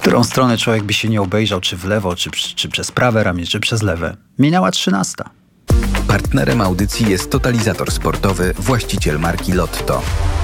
którą stronę człowiek by się nie obejrzał, czy w lewo, czy przez prawe ramię, czy przez lewe. Minęła 13. Partnerem audycji jest Totalizator Sportowy, właściciel marki Lotto.